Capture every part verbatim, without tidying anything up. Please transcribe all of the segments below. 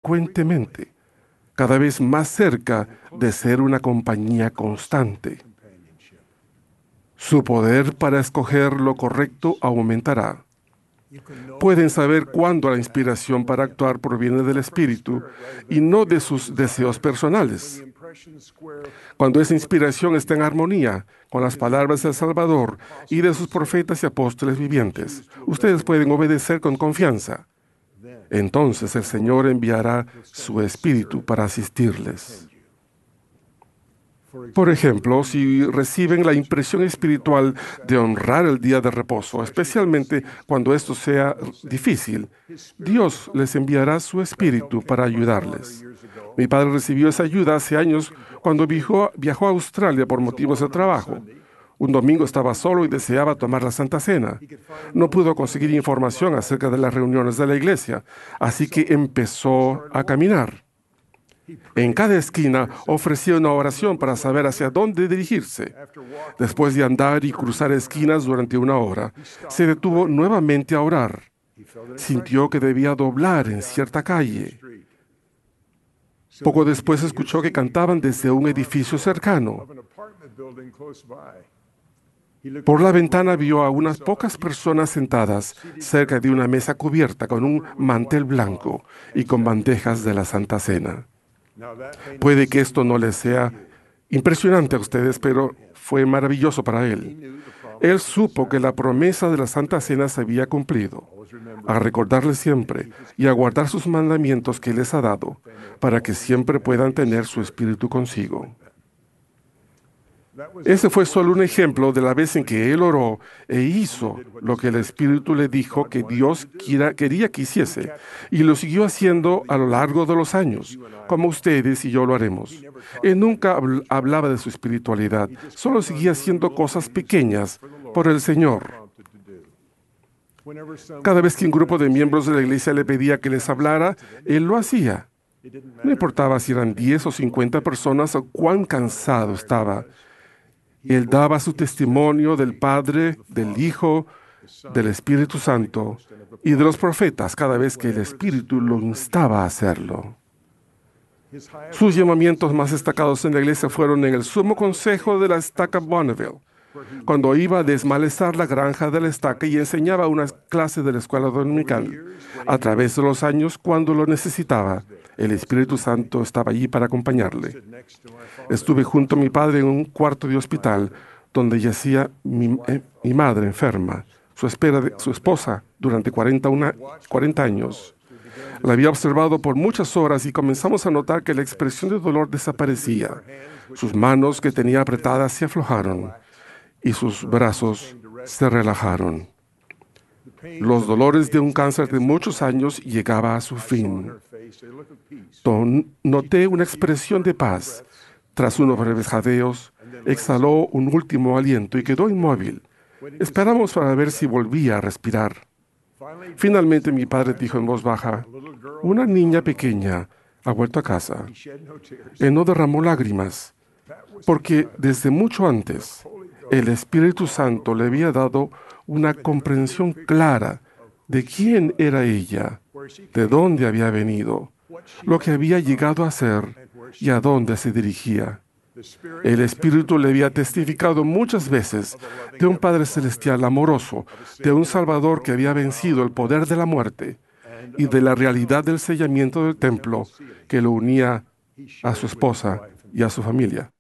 frecuentemente, cada vez más cerca de ser una compañía constante. Su poder para escoger lo correcto aumentará. Pueden saber cuándo la inspiración para actuar proviene del Espíritu y no de sus deseos personales. Cuando esa inspiración está en armonía con las palabras del Salvador y de sus profetas y apóstoles vivientes, ustedes pueden obedecer con confianza. Entonces el Señor enviará su Espíritu para asistirles. Por ejemplo, si reciben la impresión espiritual de honrar el día de reposo, especialmente cuando esto sea difícil, Dios les enviará su Espíritu para ayudarles. Mi padre recibió esa ayuda hace años cuando viajó, viajó a Australia por motivos de trabajo. Un domingo estaba solo y deseaba tomar la Santa Cena. No pudo conseguir información acerca de las reuniones de la iglesia, así que empezó a caminar. En cada esquina ofrecía una oración para saber hacia dónde dirigirse. Después de andar y cruzar esquinas durante una hora, se detuvo nuevamente a orar. Sintió que debía doblar en cierta calle. Poco después escuchó que cantaban desde un edificio cercano. Por la ventana vio a unas pocas personas sentadas cerca de una mesa cubierta con un mantel blanco y con bandejas de la Santa Cena. Puede que esto no les sea impresionante a ustedes, pero fue maravilloso para él. Él supo que la promesa de la Santa Cena se había cumplido, a recordarles siempre y a guardar sus mandamientos que les ha dado, para que siempre puedan tener su espíritu consigo. Ese fue solo un ejemplo de la vez en que él oró e hizo lo que el Espíritu le dijo que Dios quiera, quería que hiciese, y lo siguió haciendo a lo largo de los años, como ustedes y yo lo haremos. Él nunca habl- hablaba de su espiritualidad, solo seguía haciendo cosas pequeñas por el Señor. Cada vez que un grupo de miembros de la iglesia le pedía que les hablara, él lo hacía. No importaba si eran diez o cincuenta personas o cuán cansado estaba. Él daba su testimonio del Padre, del Hijo, del Espíritu Santo y de los profetas cada vez que el Espíritu lo instaba a hacerlo. Sus llamamientos más destacados en la iglesia fueron en el Sumo Consejo de la Estaca Bonneville, cuando iba a desmalezar la granja de la estaca y enseñaba una clase de la escuela dominical. A través de los años, cuando lo necesitaba, el Espíritu Santo estaba allí para acompañarle. Estuve junto a mi padre en un cuarto de hospital donde yacía mi, eh, mi madre enferma, su, espera de, su esposa, durante cuarenta, una, cuarenta años. La había observado por muchas horas y comenzamos a notar que la expresión de dolor desaparecía. Sus manos que tenía apretadas se aflojaron y sus brazos se relajaron. Los dolores de un cáncer de muchos años llegaba a su fin. Ton- Noté una expresión de paz. Tras unos breves jadeos, exhaló un último aliento y quedó inmóvil. Esperamos para ver si volvía a respirar. Finalmente mi padre dijo en voz baja: una niña pequeña ha vuelto a casa. Él no derramó lágrimas, porque desde mucho antes el Espíritu Santo le había dado una comprensión clara de quién era ella, de dónde había venido, lo que había llegado a ser y a dónde se dirigía. El Espíritu le había testificado muchas veces de un Padre Celestial amoroso, de un Salvador que había vencido el poder de la muerte y de la realidad del sellamiento del templo que lo unía a su esposa y a su familia.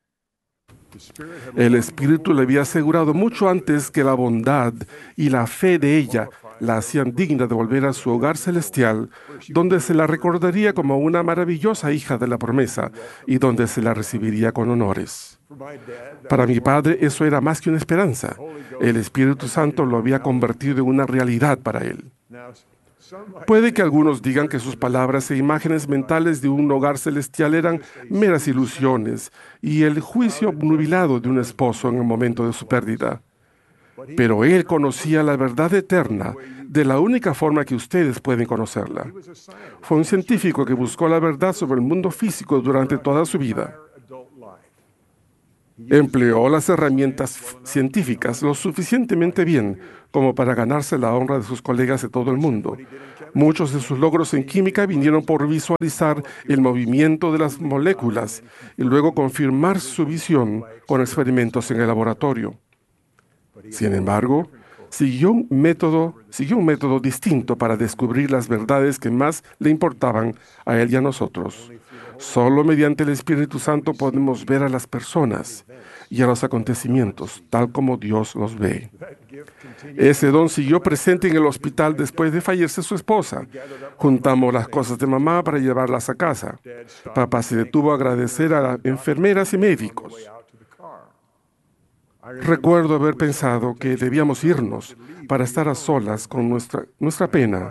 El Espíritu le había asegurado mucho antes que la bondad y la fe de ella la hacían digna de volver a su hogar celestial, donde se la recordaría como una maravillosa hija de la promesa y donde se la recibiría con honores. Para mi padre eso era más que una esperanza. El Espíritu Santo lo había convertido en una realidad para él. Puede que algunos digan que sus palabras e imágenes mentales de un hogar celestial eran meras ilusiones y el juicio obnubilado de un esposo en el momento de su pérdida. Pero él conocía la verdad eterna de la única forma que ustedes pueden conocerla. Fue un científico que buscó la verdad sobre el mundo físico durante toda su vida. Empleó las herramientas f- científicas lo suficientemente bien como para ganarse la honra de sus colegas de todo el mundo. Muchos de sus logros en química vinieron por visualizar el movimiento de las moléculas y luego confirmar su visión con experimentos en el laboratorio. Sin embargo, siguió un método, siguió un método distinto para descubrir las verdades que más le importaban a él y a nosotros. Solo mediante el Espíritu Santo podemos ver a las personas y a los acontecimientos tal como Dios los ve. Ese don siguió presente en el hospital después de fallecer su esposa. Juntamos las cosas de mamá para llevarlas a casa. Papá se detuvo a agradecer a las enfermeras y médicos. Recuerdo haber pensado que debíamos irnos para estar a solas con nuestra, nuestra pena.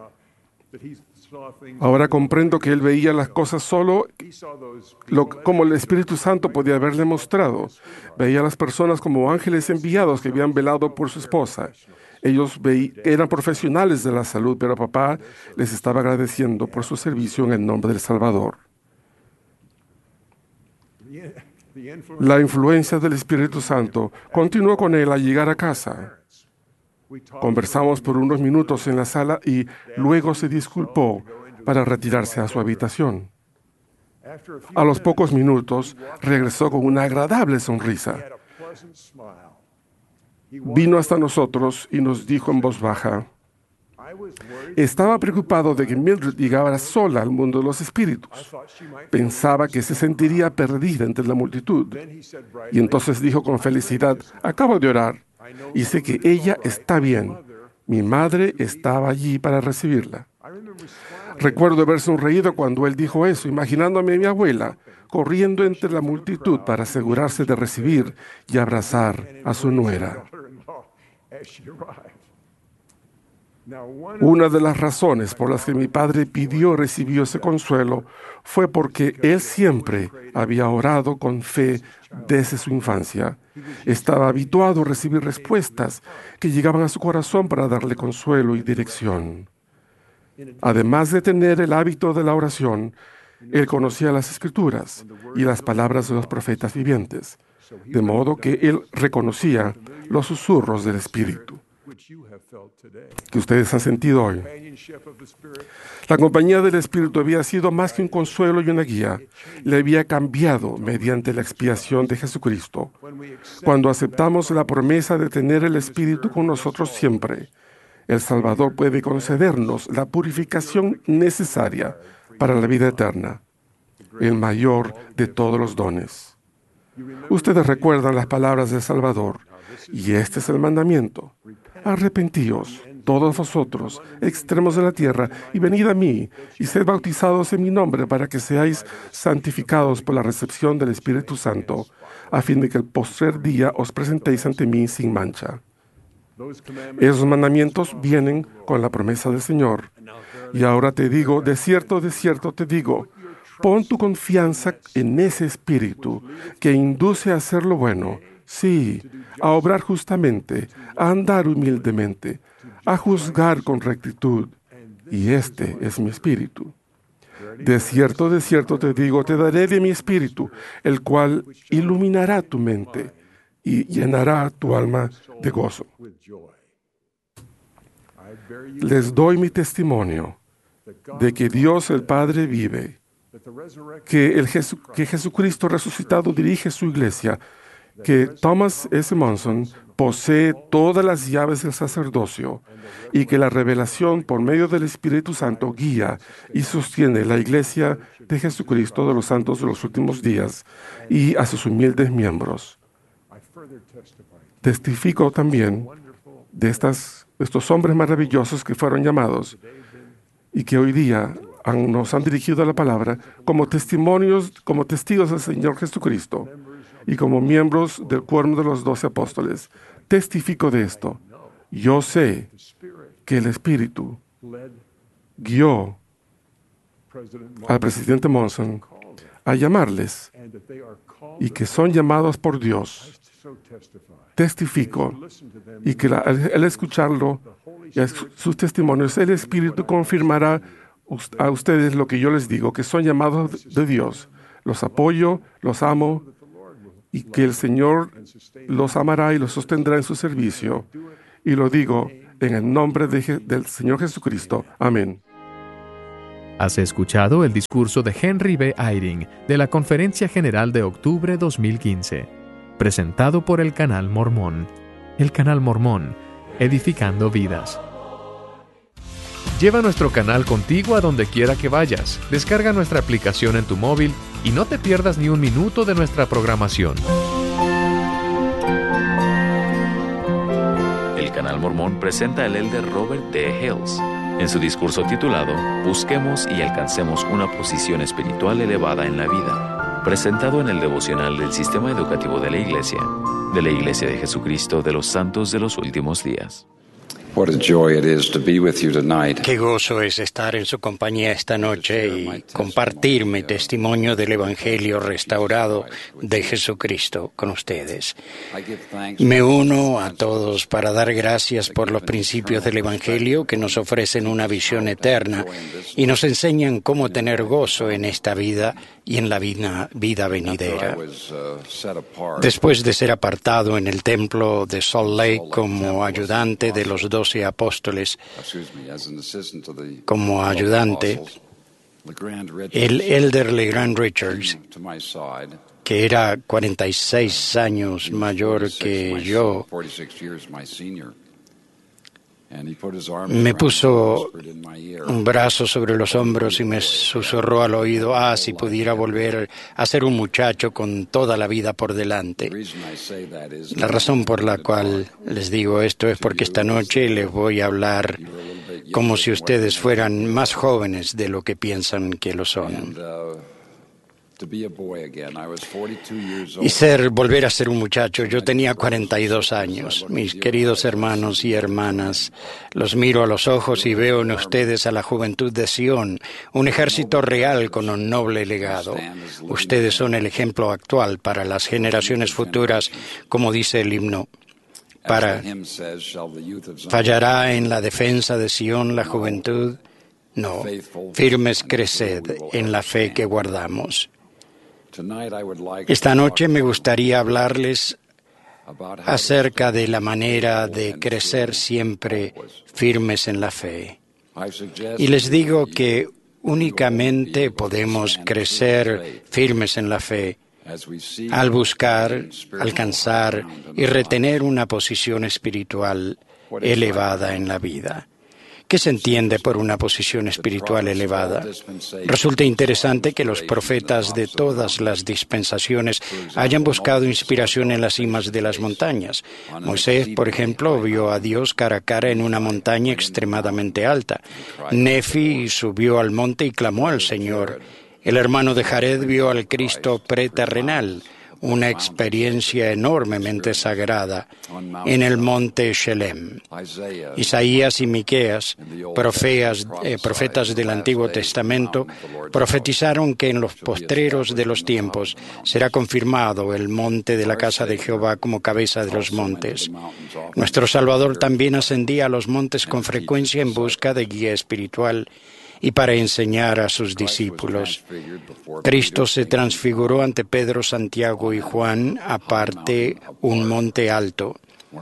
Ahora comprendo que él veía las cosas solo lo- como el Espíritu Santo podía haberle mostrado. Veía a las personas como ángeles enviados que habían velado por su esposa. Ellos veí- eran profesionales de la salud, pero papá les estaba agradeciendo por su servicio en el nombre del Salvador. La influencia del Espíritu Santo continuó con él al llegar a casa. Conversamos por unos minutos en la sala y luego se disculpó para retirarse a su habitación. A los pocos minutos regresó con una agradable sonrisa. Vino hasta nosotros y nos dijo en voz baja: estaba preocupado de que Mildred llegara sola al mundo de los espíritus. Pensaba que se sentiría perdida entre la multitud. Y entonces dijo con felicidad: acabo de orar y sé que ella está bien. Mi madre estaba allí para recibirla. Recuerdo haber sonreído cuando él dijo eso, imaginándome a mi abuela corriendo entre la multitud para asegurarse de recibir y abrazar a su nuera. Una de las razones por las que mi padre pidió y recibió ese consuelo fue porque él siempre había orado con fe desde su infancia. Estaba habituado a recibir respuestas que llegaban a su corazón para darle consuelo y dirección. Además de tener el hábito de la oración, él conocía las Escrituras y las palabras de los profetas vivientes, de modo que él reconocía los susurros del Espíritu que ustedes han sentido hoy. La compañía del Espíritu había sido más que un consuelo y una guía. Le había cambiado mediante la expiación de Jesucristo. Cuando aceptamos la promesa de tener el Espíritu con nosotros siempre, el Salvador puede concedernos la purificación necesaria para la vida eterna, el mayor de todos los dones. Ustedes recuerdan las palabras del Salvador, y este es el mandamiento: arrepentíos, todos vosotros, extremos de la tierra, y venid a mí, y sed bautizados en mi nombre, para que seáis santificados por la recepción del Espíritu Santo, a fin de que el postrer día os presentéis ante mí sin mancha. Esos mandamientos vienen con la promesa del Señor. Y ahora te digo, de cierto, de cierto te digo, pon tu confianza en ese Espíritu que induce a hacer lo bueno, sí, a obrar justamente, a andar humildemente, a juzgar con rectitud. Y este es mi Espíritu. De cierto, de cierto te digo, te daré de mi Espíritu, el cual iluminará tu mente y llenará tu alma de gozo. Les doy mi testimonio de que Dios el Padre vive, que, el Jesu- que Jesucristo resucitado dirige su iglesia, que Thomas S. Monson posee todas las llaves del sacerdocio y que la revelación por medio del Espíritu Santo guía y sostiene la iglesia de Jesucristo de los santos de los últimos días y a sus humildes miembros. Testifico también de estas, estos hombres maravillosos que fueron llamados y que hoy día han- nos han dirigido a la palabra como testimonios, como testigos del Señor Jesucristo y como miembros del cuerno de los doce apóstoles. Testifico de esto. Yo sé que el Espíritu guió al presidente Monson a llamarles y que son llamados por Dios. Testifico y que la- al, al escucharlo y a su- sus testimonios, el Espíritu confirmará us- a ustedes lo que yo les digo, que son llamados de Dios. Los apoyo, los amo y que el Señor los amará y los sostendrá en su servicio. Y lo digo en el nombre de Je- del Señor Jesucristo. Amén. Has escuchado el discurso de Henry B. Eyring de la Conferencia General de octubre dos mil quince, presentado por el Canal Mormón. El Canal Mormón, edificando vidas. Lleva nuestro canal contigo a donde quiera que vayas. Descarga nuestra aplicación en tu móvil y no te pierdas ni un minuto de nuestra programación. El Canal Mormón presenta al elder Robert D. Hales en su discurso titulado Busquemos y alcancemos una posición espiritual elevada en la vida, presentado en el devocional del Sistema Educativo de la Iglesia, de la Iglesia de Jesucristo de los Santos de los Últimos Días. What a joy it is to be with you tonight. Qué gozo es estar en su compañía esta noche y compartir mi testimonio del Evangelio restaurado de Jesucristo con ustedes. Me uno a todos para dar gracias por los principios del Evangelio que nos ofrecen una visión eterna y nos enseñan cómo tener gozo en esta vida y en la vida, vida venidera. Después de ser apartado en el templo de Salt Lake como ayudante de los doce apóstoles, como ayudante, el elder LeGrand Richards, que era cuarenta y seis años mayor que yo, me puso un brazo sobre los hombros y me susurró al oído, ah, si pudiera volver a ser un muchacho con toda la vida por delante. La razón por la cual les digo esto es porque esta noche les voy a hablar como si ustedes fueran más jóvenes de lo que piensan que lo son. Y ser, volver a ser un muchacho. Yo tenía cuarenta y dos años. Mis queridos hermanos y hermanas, los miro a los ojos y veo en ustedes a la juventud de Sión, un ejército real con un noble legado. Ustedes son el ejemplo actual para las generaciones futuras, como dice el himno. Para, ¿fallará en la defensa de Sión la juventud? No, firmes creced en la fe que guardamos. Esta noche me gustaría hablarles acerca de la manera de crecer siempre firmes en la fe. Y les digo que únicamente podemos crecer firmes en la fe al buscar, alcanzar y retener una posición espiritual elevada en la vida. ¿Qué se entiende por una posición espiritual elevada? Resulta interesante que los profetas de todas las dispensaciones hayan buscado inspiración en las cimas de las montañas. Moisés, por ejemplo, vio a Dios cara a cara en una montaña extremadamente alta. Nefi subió al monte y clamó al Señor. El hermano de Jared vio al Cristo preterrenal, una experiencia enormemente sagrada en el monte Shelem. Isaías y Miqueas, profeas, eh, profetas del Antiguo Testamento, profetizaron que en los postreros de los tiempos será confirmado el monte de la casa de Jehová como cabeza de los montes. Nuestro Salvador también ascendía a los montes con frecuencia en busca de guía espiritual y para enseñar a sus discípulos. Cristo se transfiguró ante Pedro, Santiago y Juan, aparte un monte alto.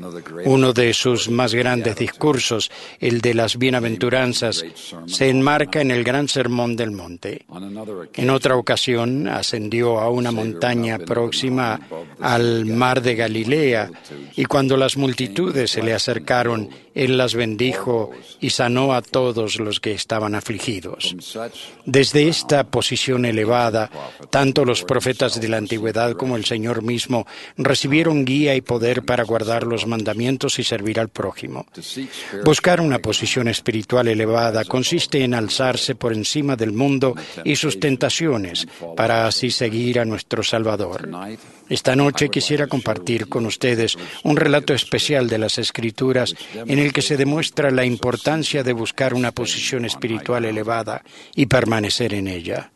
Uno de sus más grandes discursos, el de las bienaventuranzas, se enmarca en el gran sermón del monte. En otra ocasión ascendió a una montaña próxima al mar de Galilea y cuando las multitudes se le acercaron, él las bendijo y sanó a todos los que estaban afligidos. Desde esta posición elevada, tanto los profetas de la antigüedad como el Señor mismo recibieron guía y poder para guardar los mandamientos y servir al prójimo. Buscar una posición espiritual elevada consiste en alzarse por encima del mundo y sus tentaciones para así seguir a nuestro Salvador. Esta noche quisiera compartir con ustedes un relato especial de las Escrituras en el que se demuestra la importancia de buscar una posición espiritual elevada y permanecer en ella.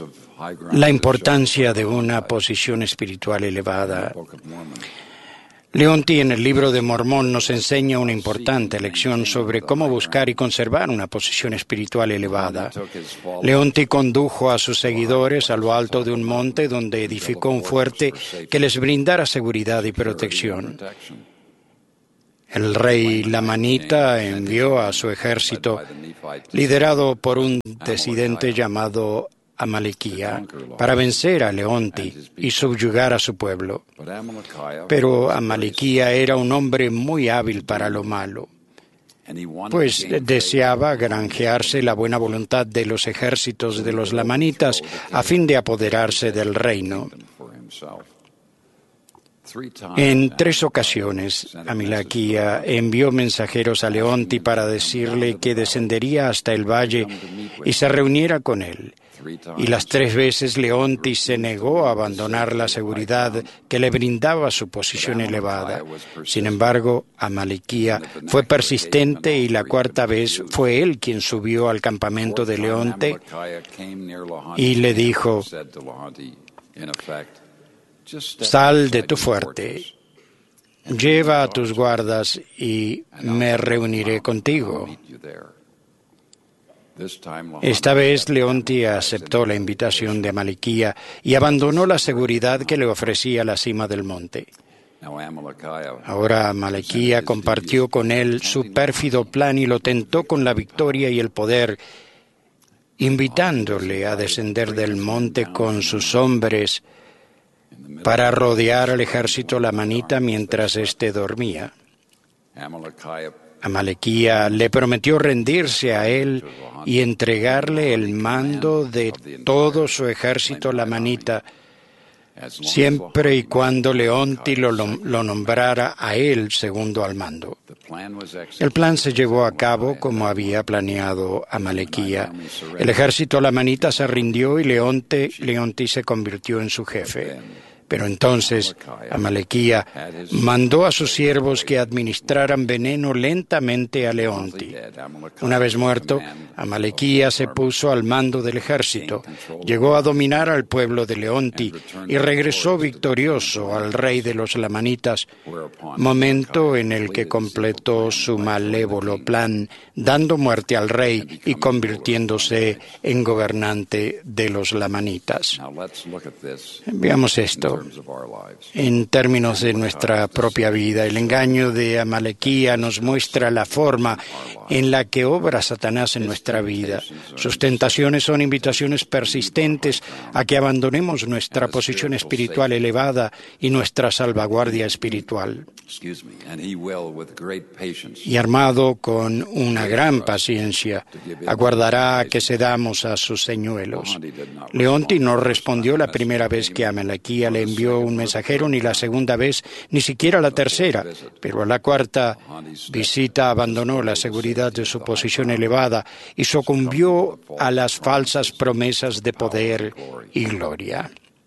La importancia de una posición espiritual elevada. Leonti en el libro de Mormón nos enseña una importante lección sobre cómo buscar y conservar una posición espiritual elevada. Leonti condujo a sus seguidores a lo alto de un monte donde edificó un fuerte que les brindara seguridad y protección. El rey Lamanita envió a su ejército, liderado por un disidente llamado Amalequía, para vencer a Leonti y subyugar a su pueblo. Pero Amalequía era un hombre muy hábil para lo malo, pues deseaba granjearse la buena voluntad de los ejércitos de los lamanitas a fin de apoderarse del reino. En tres ocasiones, Amalequía envió mensajeros a Leonti para decirle que descendería hasta el valle y se reuniera con él. Y las tres veces Leonti se negó a abandonar la seguridad que le brindaba su posición elevada. Sin embargo, Amalequía fue persistente y la cuarta vez fue él quien subió al campamento de Leonti y le dijo: «Sal de tu fuerte, lleva a tus guardas y me reuniré contigo». Esta vez Leonti aceptó la invitación de Amalequía y abandonó la seguridad que le ofrecía la cima del monte. Ahora Amalequía compartió con él su pérfido plan y lo tentó con la victoria y el poder, invitándole a descender del monte con sus hombres para rodear al ejército lamanita mientras éste dormía. Amalequía le prometió rendirse a él y entregarle el mando de todo su ejército lamanita, siempre y cuando Leonti lo, lo nombrara a él segundo al mando. El plan se llevó a cabo como había planeado Amalequía. El ejército lamanita se rindió y Leonti, Leonti se convirtió en su jefe. Pero entonces Amalequía mandó a sus siervos que administraran veneno lentamente a Leonti. Una vez muerto, Amalequía se puso al mando del ejército, llegó a dominar al pueblo de Leonti y regresó victorioso al rey de los lamanitas, momento en el que completó su malévolo plan, dando muerte al rey y convirtiéndose en gobernante de los lamanitas. Veamos esto en términos de nuestra propia vida. El engaño de Amalequía nos muestra la forma en la que obra Satanás en nuestra vida. Sus tentaciones son invitaciones persistentes a que abandonemos nuestra posición espiritual elevada y nuestra salvaguardia espiritual. Y armado con una gran paciencia, aguardará a que cedamos a sus señuelos. Leonti no respondió la primera vez que Amalequía le envió un mensajero, ni la segunda vez, ni siquiera la tercera, pero a la cuarta visita abandonó la seguridad de su posición elevada y sucumbió a las falsas promesas de poder y gloria.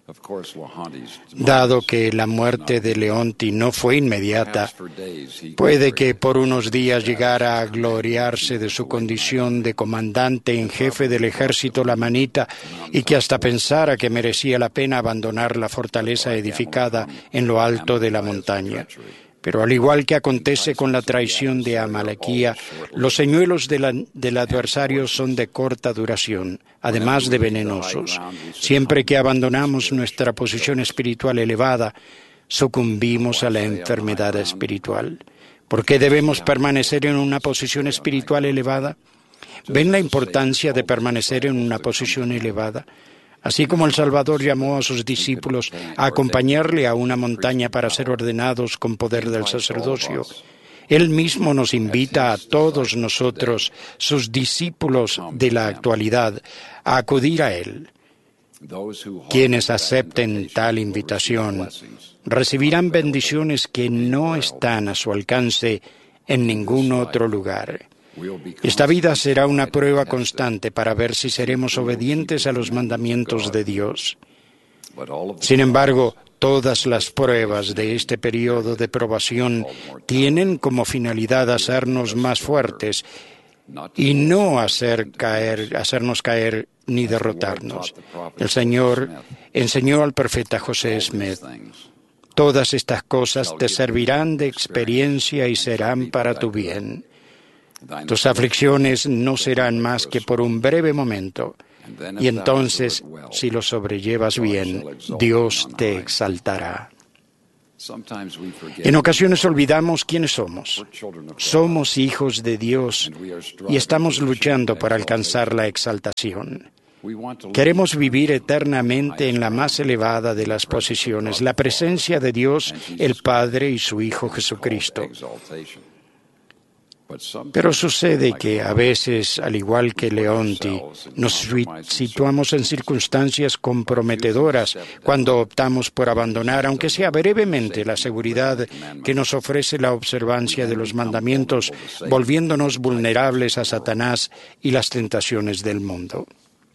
Dado que la muerte de Leonti no fue inmediata, puede que por unos días llegara a gloriarse de su condición de comandante en jefe del ejército lamanita y que hasta pensara que merecía la pena abandonar la fortaleza edificada en lo alto de la montaña. Pero al igual que acontece con la traición de Amalequía, los señuelos de la, del adversario son de corta duración, además de venenosos. Siempre que abandonamos nuestra posición espiritual elevada, sucumbimos a la enfermedad espiritual. ¿Por qué debemos permanecer en una posición espiritual elevada? ¿Ven la importancia de permanecer en una posición elevada? Así como el Salvador llamó a sus discípulos a acompañarle a una montaña para ser ordenados con poder del sacerdocio, Él mismo nos invita a todos nosotros, sus discípulos de la actualidad, a acudir a Él. Quienes acepten tal invitación recibirán bendiciones que no están a su alcance en ningún otro lugar. Esta vida será una prueba constante para ver si seremos obedientes a los mandamientos de Dios. Sin embargo, todas las pruebas de este periodo de probación tienen como finalidad hacernos más fuertes y no hacer caer, hacernos caer ni derrotarnos. El Señor enseñó al profeta José Smith: Todas estas cosas te servirán de experiencia y serán para tu bien. Tus aflicciones no serán más que por un breve momento, y entonces, si lo sobrellevas bien, Dios te exaltará. En ocasiones olvidamos quiénes somos. Somos hijos de Dios y estamos luchando para alcanzar la exaltación. Queremos vivir eternamente en la más elevada de las posiciones, la presencia de Dios, el Padre y su Hijo Jesucristo. Pero sucede que a veces, al igual que Leonti, nos situamos en circunstancias comprometedoras cuando optamos por abandonar, aunque sea brevemente, la seguridad que nos ofrece la observancia de los mandamientos, volviéndonos vulnerables a Satanás y las tentaciones del mundo.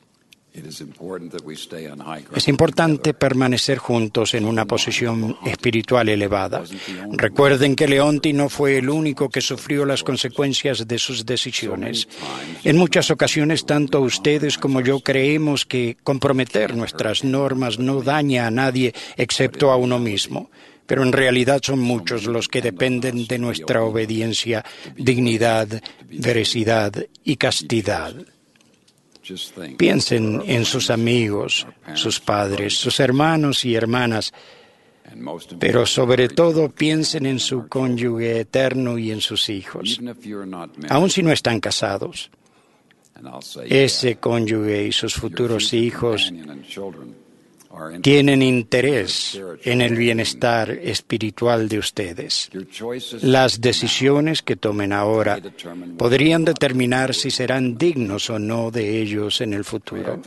Es importante permanecer juntos en una posición espiritual elevada. Recuerden que Leonti no fue el único que sufrió las consecuencias de sus decisiones. En muchas ocasiones, tanto ustedes como yo creemos que comprometer nuestras normas no daña a nadie excepto a uno mismo. Pero en realidad son muchos los que dependen de nuestra obediencia, dignidad, veracidad y castidad. Piensen en sus amigos, sus padres, sus hermanos y hermanas, pero sobre todo piensen en su cónyuge eterno y en sus hijos. Aun si no están casados, ese cónyuge y sus futuros hijos tienen interés en el bienestar espiritual de ustedes. Las decisiones que tomen ahora podrían determinar si serán dignos o no de ellos en el futuro.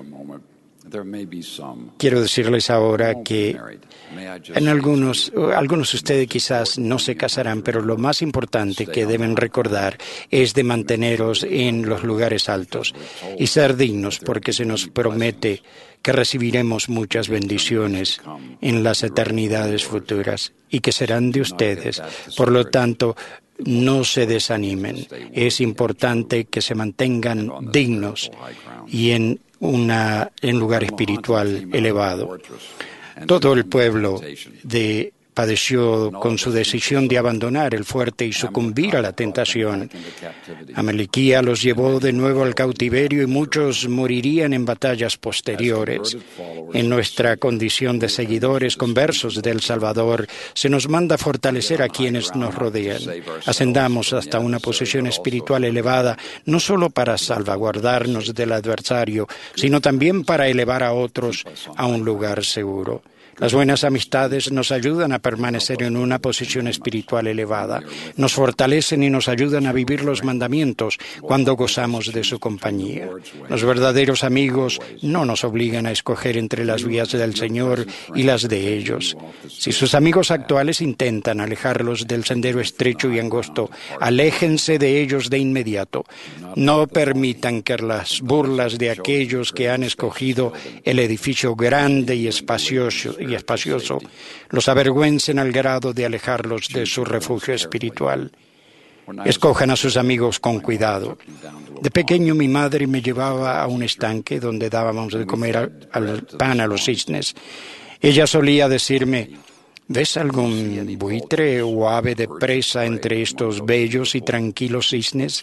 Quiero decirles ahora que en algunos, algunos de ustedes quizás no se casarán, pero lo más importante que deben recordar es de manteneros en los lugares altos y ser dignos, porque se nos promete que recibiremos muchas bendiciones en las eternidades futuras y que serán de ustedes. Por lo tanto, no se desanimen. Es importante que se mantengan dignos y en una en lugar espiritual elevado. Todo el pueblo de padeció con su decisión de abandonar el fuerte y sucumbir a la tentación. Amalequía los llevó de nuevo al cautiverio y muchos morirían en batallas posteriores. En nuestra condición de seguidores conversos del Salvador, se nos manda fortalecer a quienes nos rodean. Ascendamos hasta una posición espiritual elevada, no solo para salvaguardarnos del adversario, sino también para elevar a otros a un lugar seguro. Las buenas amistades nos ayudan a permanecer en una posición espiritual elevada, nos fortalecen y nos ayudan a vivir los mandamientos cuando gozamos de su compañía. Los verdaderos amigos no nos obligan a escoger entre las vías del Señor y las de ellos. Si sus amigos actuales intentan alejarlos del sendero estrecho y angosto, aléjense de ellos de inmediato. No permitan que las burlas de aquellos que han escogido el edificio grande y espacioso y espacioso los avergüencen al grado de alejarlos de su refugio espiritual. Escojan a sus amigos con cuidado. De pequeño mi madre me llevaba a un estanque donde dábamos de comer al pan a los cisnes. Ella solía decirme: ¿ves algún buitre o ave de presa entre estos bellos y tranquilos cisnes?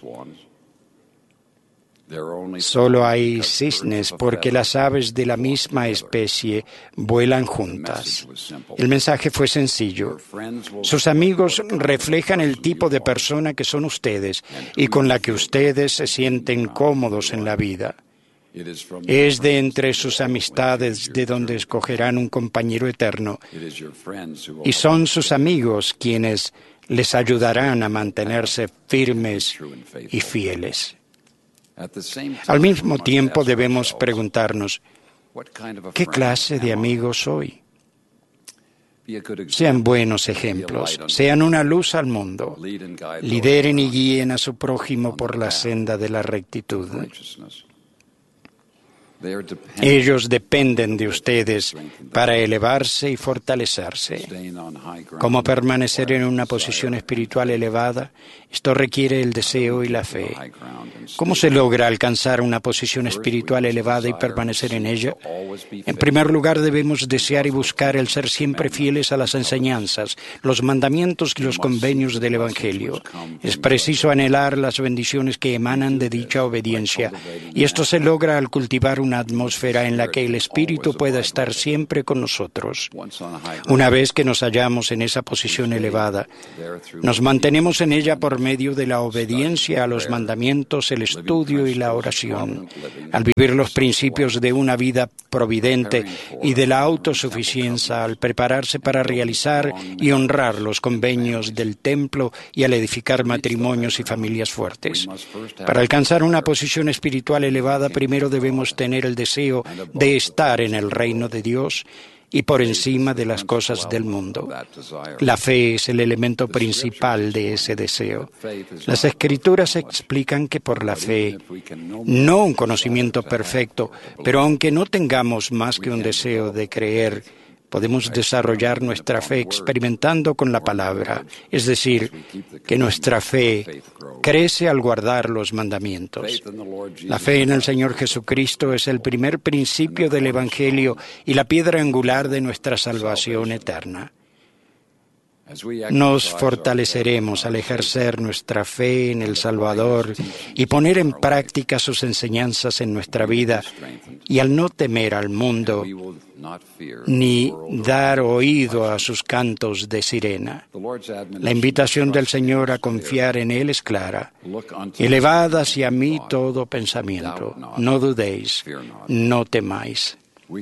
Solo hay cisnes porque las aves de la misma especie vuelan juntas. El mensaje fue sencillo. Sus amigos reflejan el tipo de persona que son ustedes y con la que ustedes se sienten cómodos en la vida. Es de entre sus amistades de donde escogerán un compañero eterno, y son sus amigos quienes les ayudarán a mantenerse firmes y fieles. Al mismo tiempo debemos preguntarnos, ¿qué clase de amigos soy? Sean buenos ejemplos, sean una luz al mundo, lideren y guíen a su prójimo por la senda de la rectitud. Ellos dependen de ustedes para elevarse y fortalecerse. ¿Cómo permanecer en una posición espiritual elevada? Esto requiere el deseo y la fe. ¿Cómo se logra alcanzar una posición espiritual elevada y permanecer en ella? En primer lugar, debemos desear y buscar el ser siempre fieles a las enseñanzas, los mandamientos y los convenios del Evangelio. Es preciso anhelar las bendiciones que emanan de dicha obediencia, y esto se logra al cultivar una atmósfera en la que el Espíritu pueda estar siempre con nosotros. Una vez que nos hallamos en esa posición elevada, nos mantenemos en ella por medio de la obediencia a los mandamientos, el estudio y la oración. Al vivir los principios de una vida providente y de la autosuficiencia, al prepararse para realizar y honrar los convenios del templo y al edificar matrimonios y familias fuertes. Para alcanzar una posición espiritual elevada, primero debemos tener el deseo de estar en el reino de Dios y por encima de las cosas del mundo. La fe es el elemento principal de ese deseo. Las Escrituras explican que por la fe, no un conocimiento perfecto, pero aunque no tengamos más que un deseo de creer, podemos desarrollar nuestra fe experimentando con la palabra, es decir, que nuestra fe crece al guardar los mandamientos. La fe en el Señor Jesucristo es el primer principio del Evangelio y la piedra angular de nuestra salvación eterna. Nos fortaleceremos al ejercer nuestra fe en el Salvador y poner en práctica sus enseñanzas en nuestra vida, y al no temer al mundo ni dar oído a sus cantos de sirena. La invitación del Señor a confiar en Él es clara. Elevad hacia mí todo pensamiento. No dudéis, no temáis.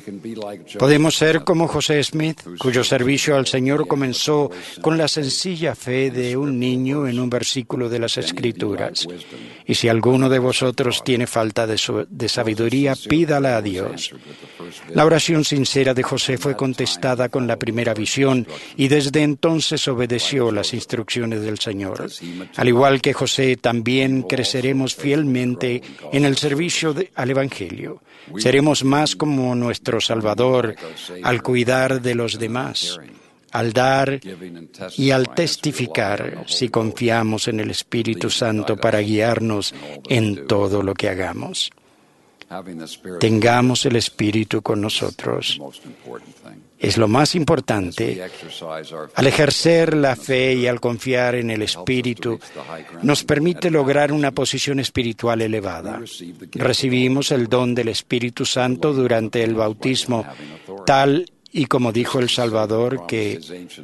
Podemos ser como José Smith, cuyo servicio al Señor comenzó con la sencilla fe de un niño en un versículo de las Escrituras. Y si alguno de vosotros tiene falta de, su, de sabiduría, pídala a Dios. La oración sincera de José fue contestada con la primera visión y desde entonces obedeció las instrucciones del Señor. Al igual que José, también creceremos fielmente en el servicio de, al Evangelio. Seremos más como nuestro Salvador al cuidar de los demás, al dar y al testificar, si confiamos en el Espíritu Santo para guiarnos en todo lo que hagamos. Tengamos el Espíritu con nosotros. Es lo más importante. Al ejercer la fe y al confiar en el Espíritu, nos permite lograr una posición espiritual elevada. Recibimos el don del Espíritu Santo durante el bautismo, tal y como dijo el Salvador que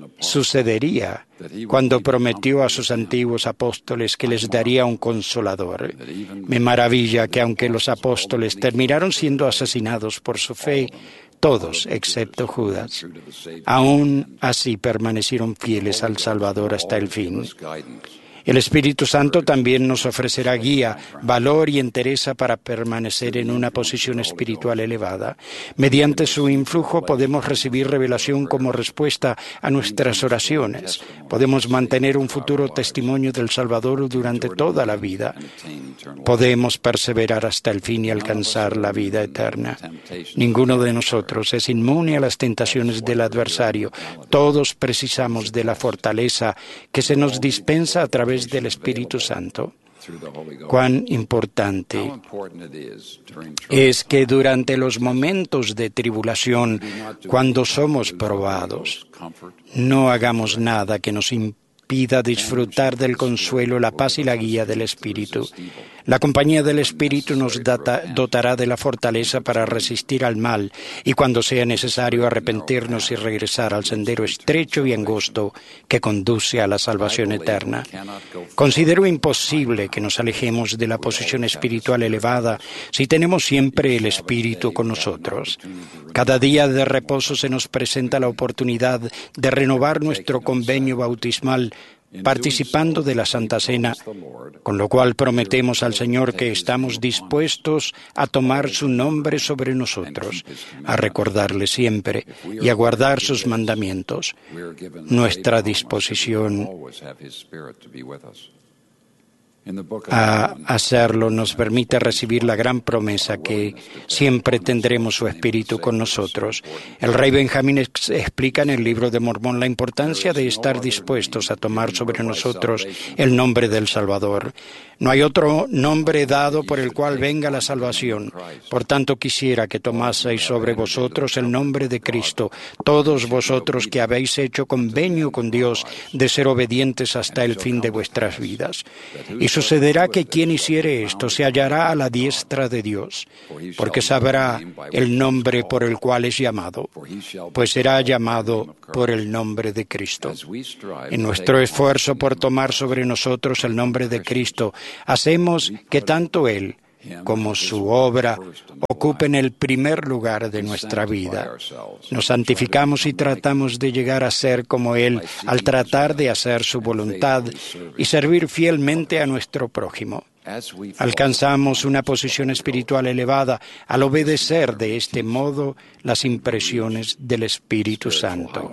sucedería cuando prometió a sus antiguos apóstoles que les daría un consolador. Me maravilla que aunque los apóstoles terminaron siendo asesinados por su fe, todos, excepto Judas, aún así permanecieron fieles al Salvador hasta el fin. El Espíritu Santo también nos ofrecerá guía, valor y entereza para permanecer en una posición espiritual elevada. Mediante su influjo podemos recibir revelación como respuesta a nuestras oraciones. Podemos mantener un futuro testimonio del Salvador durante toda la vida. Podemos perseverar hasta el fin y alcanzar la vida eterna. Ninguno de nosotros es inmune a las tentaciones del adversario. Todos precisamos de la fortaleza que se nos dispensa a través del Espíritu Santo. Cuán importante es que durante los momentos de tribulación, cuando somos probados, no hagamos nada que nos impida disfrutar del consuelo, la paz y la guía del Espíritu. La compañía del Espíritu nos data, dotará de la fortaleza para resistir al mal y cuando sea necesario arrepentirnos y regresar al sendero estrecho y angosto que conduce a la salvación eterna. Considero imposible que nos alejemos de la posición espiritual elevada si tenemos siempre el Espíritu con nosotros. Cada día de reposo se nos presenta la oportunidad de renovar nuestro convenio bautismal participando de la Santa Cena, con lo cual prometemos al Señor que estamos dispuestos a tomar su nombre sobre nosotros, a recordarle siempre y a guardar sus mandamientos. Nuestra disposición a hacerlo nos permite recibir la gran promesa que siempre tendremos su Espíritu con nosotros. El rey Benjamín ex- explica en el libro de Mormón la importancia de estar dispuestos a tomar sobre nosotros el nombre del Salvador. No hay otro nombre dado por el cual venga la salvación. Por tanto, quisiera que tomaseis sobre vosotros el nombre de Cristo, todos vosotros que habéis hecho convenio con Dios de ser obedientes hasta el fin de vuestras vidas. Y sucederá que quien hiciere esto se hallará a la diestra de Dios, porque sabrá el nombre por el cual es llamado, pues será llamado por el nombre de Cristo. En nuestro esfuerzo por tomar sobre nosotros el nombre de Cristo, hacemos que tanto Él como su obra ocupen el primer lugar de nuestra vida. Nos santificamos y tratamos de llegar a ser como Él al tratar de hacer su voluntad y servir fielmente a nuestro prójimo. Alcanzamos una posición espiritual elevada al obedecer de este modo las impresiones del Espíritu Santo.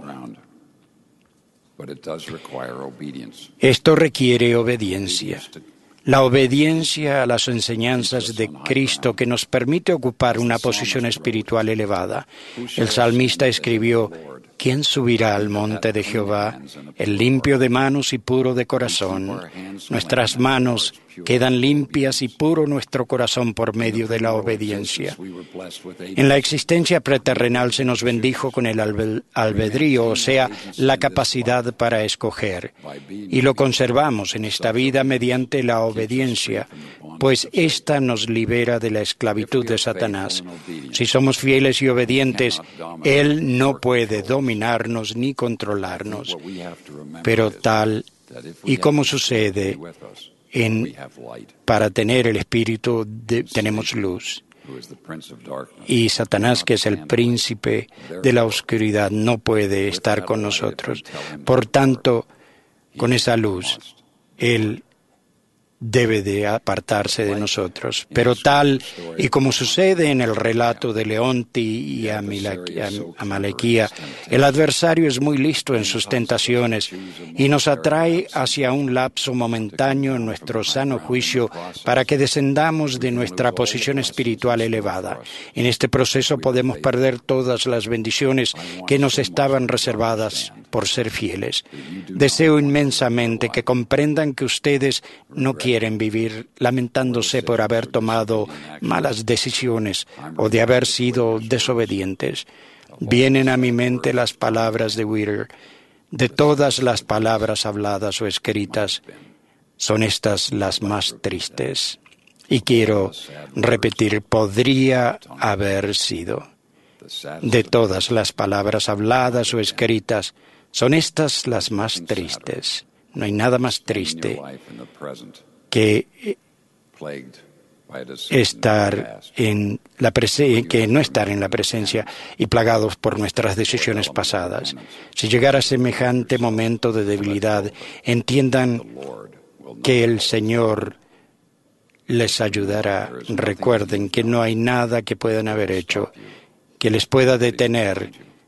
Esto requiere obediencia. La obediencia a las enseñanzas de Cristo que nos permite ocupar una posición espiritual elevada. El salmista escribió: ¿quién subirá al monte de Jehová? El limpio de manos y puro de corazón. Nuestras manos quedan limpias y puro nuestro corazón por medio de la obediencia. En la existencia preterrenal se nos bendijo con el albedrío, o sea, la capacidad para escoger, y lo conservamos en esta vida mediante la obediencia, pues ésta nos libera de la esclavitud de Satanás. Si somos fieles y obedientes, Él no puede dominarnos ni controlarnos. Pero tal y como sucede en, para tener el Espíritu, de, tenemos luz. Y Satanás, que es el príncipe de la oscuridad, no puede estar con nosotros. Por tanto, con esa luz, Él debe de apartarse de nosotros. Pero tal y como sucede en el relato de Leonti y Amalequía, el adversario es muy listo en sus tentaciones y nos atrae hacia un lapso momentáneo en nuestro sano juicio para que descendamos de nuestra posición espiritual elevada. En este proceso podemos perder todas las bendiciones que nos estaban reservadas por ser fieles. Deseo inmensamente que comprendan que ustedes no quieren vivir lamentándose por haber tomado malas decisiones o de haber sido desobedientes. Vienen a mi mente las palabras de Whittier: de todas las palabras habladas o escritas, son estas las más tristes. Y quiero repetir, podría haber sido. De todas las palabras habladas o escritas, son estas las más tristes. No hay nada más triste que estar en la prese- que no estar en la presencia y plagados por nuestras decisiones pasadas. Si llegara semejante momento de debilidad, entiendan que el Señor les ayudará. Recuerden que no hay nada que puedan haber hecho que les pueda detener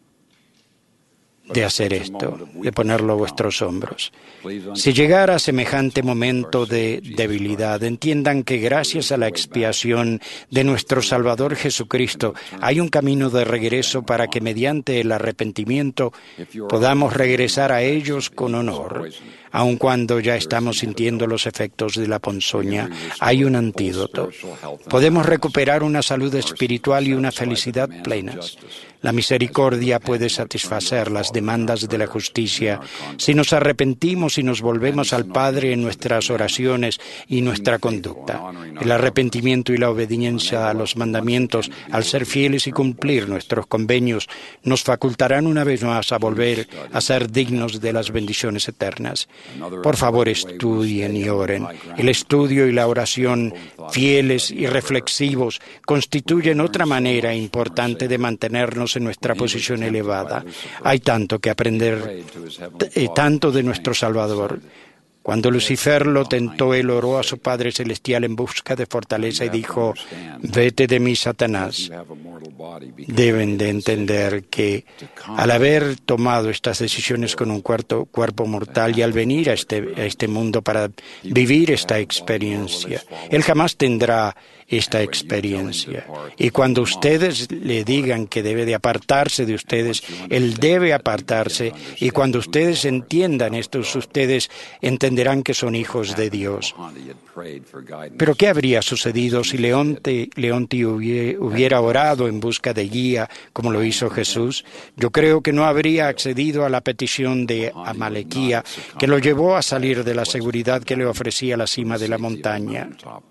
de hacer esto, de ponerlo a vuestros hombros. Si llegara semejante momento de debilidad, entiendan que gracias a la expiación de nuestro Salvador Jesucristo hay un camino de regreso para que mediante el arrepentimiento podamos regresar a ellos con honor. Aun cuando ya estamos sintiendo los efectos de la ponzoña, hay un antídoto. Podemos recuperar una salud espiritual y una felicidad plenas. La misericordia puede satisfacer las demandas de la justicia si nos arrepentimos y nos volvemos al Padre en nuestras oraciones y nuestra conducta. El arrepentimiento y la obediencia a los mandamientos, al ser fieles y cumplir nuestros convenios, nos facultarán una vez más a volver a ser dignos de las bendiciones eternas. Por favor, estudien y oren. El estudio y la oración, fieles y reflexivos, constituyen otra manera importante de mantenernos en nuestra posición elevada. Hay tanto que aprender, eh, tanto de nuestro Salvador. Cuando Lucifer lo tentó, él oró a su Padre Celestial en busca de fortaleza y dijo: «Vete de mí, Satanás. deben de entender que al haber tomado estas decisiones con un cuerpo, cuerpo mortal y al venir a este, a este mundo para vivir esta experiencia, Él jamás tendrá esta experiencia. Y cuando ustedes le digan que debe de apartarse de ustedes, Él debe apartarse. Y cuando ustedes entiendan esto, ustedes entenderán que son hijos de Dios. Pero ¿qué habría sucedido si Leonte, Leonti hubiera orado en busca de guía, como lo hizo Jesús? Yo creo que no habría accedido a la petición de Amalequía, que lo llevó a salir de la seguridad que le ofrecía la cima de la montaña.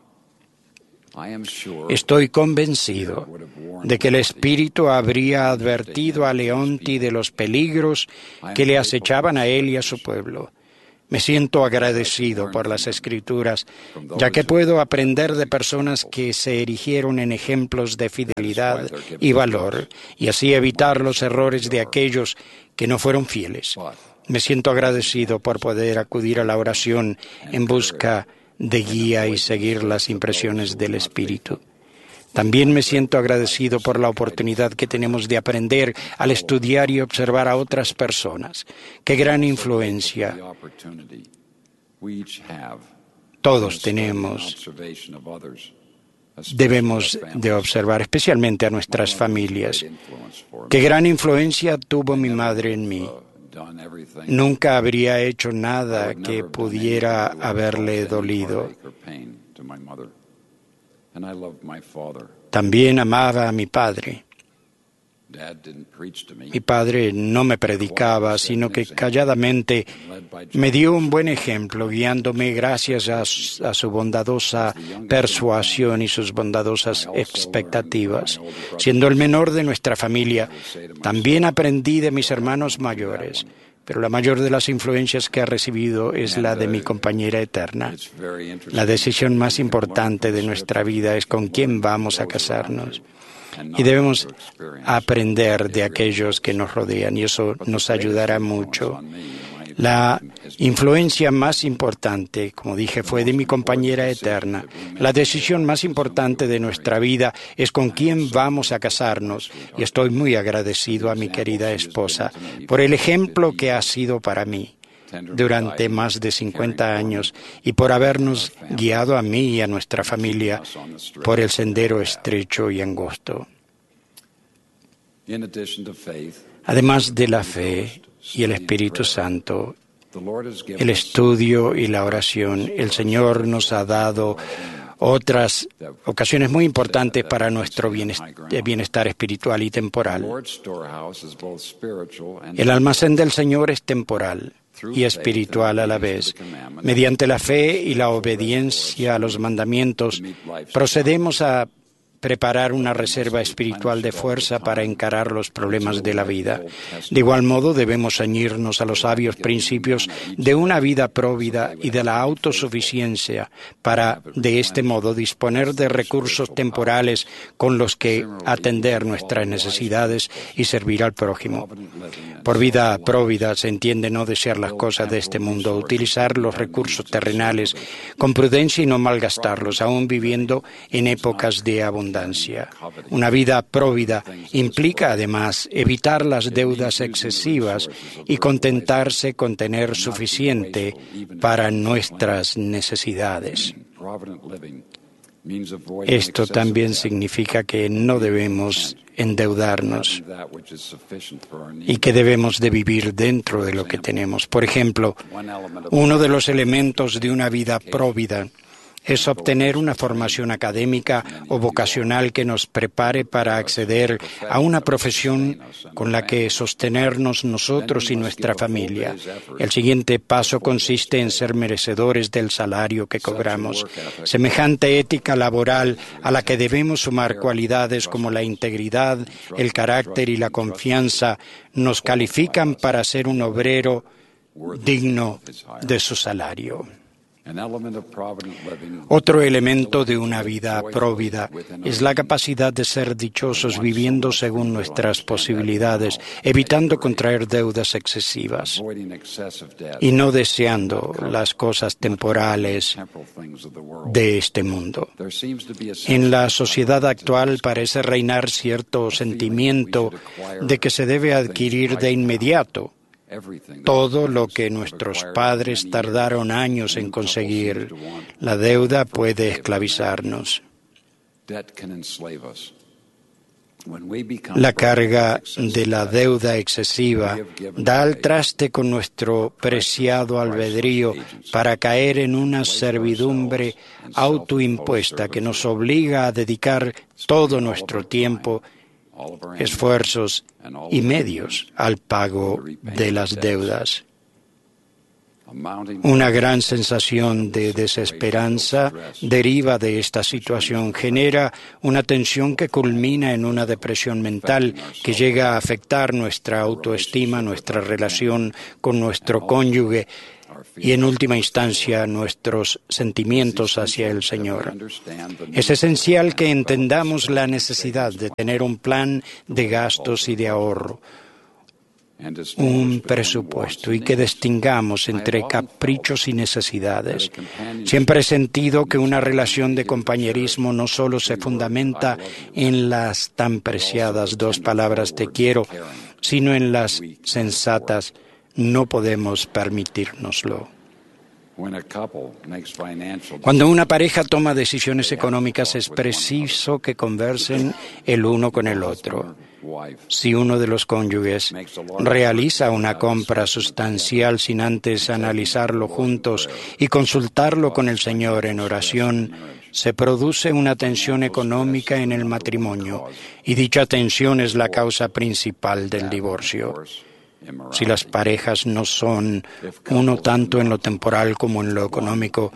Estoy convencido de que el Espíritu habría advertido a Leonti de los peligros que le acechaban a él y a su pueblo. Me siento agradecido por las Escrituras, ya que puedo aprender de personas que se erigieron en ejemplos de fidelidad y valor, y así evitar los errores de aquellos que no fueron fieles. Me siento agradecido por poder acudir a la oración en busca de guía y seguir las impresiones del Espíritu. También me siento agradecido por la oportunidad que tenemos de aprender al estudiar y observar a otras personas. ¡Qué gran influencia! Todos tenemos, debemos de observar, especialmente a nuestras familias. ¡Qué gran influencia tuvo mi madre en mí! Nunca habría hecho nada que pudiera haberle dolido. También amaba a mi padre. Mi padre no me predicaba, sino que calladamente me dio un buen ejemplo, guiándome gracias a, a su bondadosa persuasión y sus bondadosas expectativas. Siendo el menor de nuestra familia, también aprendí de mis hermanos mayores, pero la mayor de las influencias que ha recibido es la de mi compañera eterna. La decisión más importante de nuestra vida es con quién vamos a casarnos. Y debemos aprender de aquellos que nos rodean, y eso nos ayudará mucho. La influencia más importante, como dije, fue de mi compañera eterna. La decisión más importante de nuestra vida es con quién vamos a casarnos, y estoy muy agradecido a mi querida esposa por el ejemplo que ha sido para mí durante más de cincuenta años y por habernos guiado a mí y a nuestra familia por el sendero estrecho y angosto. Además de la fe y el Espíritu Santo, el estudio y la oración, el Señor nos ha dado otras ocasiones muy importantes para nuestro bienestar espiritual y temporal. El almacén del Señor es temporal y espiritual a la vez. Mediante la fe y la obediencia a los mandamientos, procedemos a preparar una reserva espiritual de fuerza para encarar los problemas de la vida. De igual modo, debemos ceñirnos a los sabios principios de una vida próvida y de la autosuficiencia para, de este modo, disponer de recursos temporales con los que atender nuestras necesidades y servir al prójimo. Por vida próvida se entiende no desear las cosas de este mundo, utilizar los recursos terrenales con prudencia y no malgastarlos, aún viviendo en épocas de abundancia. Una vida próvida implica, además, evitar las deudas excesivas y contentarse con tener suficiente para nuestras necesidades. Esto también significa que no debemos endeudarnos y que debemos de vivir dentro de lo que tenemos. Por ejemplo, uno de los elementos de una vida próvida es obtener una formación académica o vocacional que nos prepare para acceder a una profesión con la que sostenernos nosotros y nuestra familia. El siguiente paso consiste en ser merecedores del salario que cobramos. Semejante ética laboral a la que debemos sumar cualidades como la integridad, el carácter y la confianza nos califican para ser un obrero digno de su salario. Otro elemento de una vida próvida es la capacidad de ser dichosos viviendo según nuestras posibilidades, evitando contraer deudas excesivas y no deseando las cosas temporales de este mundo. En la sociedad actual parece reinar cierto sentimiento de que se debe adquirir de inmediato todo lo que nuestros padres tardaron años en conseguir. La deuda puede esclavizarnos. La carga de la deuda excesiva da al traste con nuestro preciado albedrío para caer en una servidumbre autoimpuesta que nos obliga a dedicar todo nuestro tiempo, esfuerzos y medios al pago de las deudas. Una gran sensación de desesperanza deriva de esta situación, genera una tensión que culmina en una depresión mental que llega a afectar nuestra autoestima, nuestra relación con nuestro cónyuge y en última instancia nuestros sentimientos hacia el Señor. Es esencial que entendamos la necesidad de tener un plan de gastos y de ahorro, un presupuesto, y que distingamos entre caprichos y necesidades. Siempre he sentido que una relación de compañerismo no solo se fundamenta en las tan preciadas dos palabras te quiero, sino en las sensatas no podemos permitírnoslo. Cuando una pareja toma decisiones económicas es preciso que conversen el uno con el otro. Si uno de los cónyuges realiza una compra sustancial sin antes analizarlo juntos y consultarlo con el Señor en oración, se produce una tensión económica en el matrimonio, y dicha tensión es la causa principal del divorcio. Si las parejas no son uno tanto en lo temporal como en lo económico,